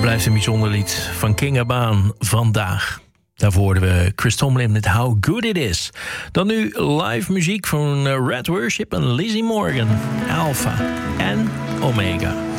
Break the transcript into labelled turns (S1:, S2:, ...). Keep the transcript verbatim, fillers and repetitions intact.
S1: Blijft een bijzonder lied van King Abaan vandaag. Daarvoor hoorden we Chris Tomlin met How Good It Is. Dan nu live muziek van Red Worship en Lizzie Morgan. Alpha en Omega.